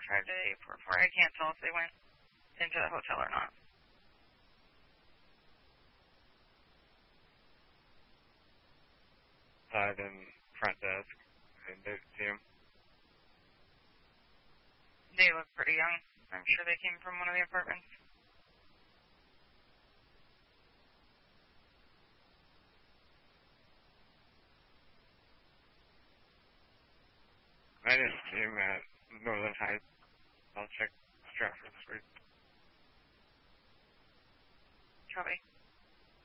tried to 844. I can't tell if they went into the hotel or not. Side and front desk. I didn't see them. They look pretty young. I'm sure they came from one of the apartments. I didn't see him at Northern Heights. I'll check Stratford Street. Copy.